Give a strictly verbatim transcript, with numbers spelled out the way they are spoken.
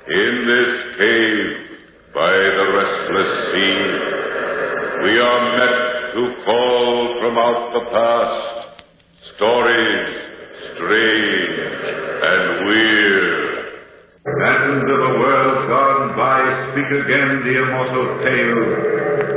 In this cave, by the restless sea, we are met to call from out the past stories strange and weird. And of a world gone by speak again the immortal tale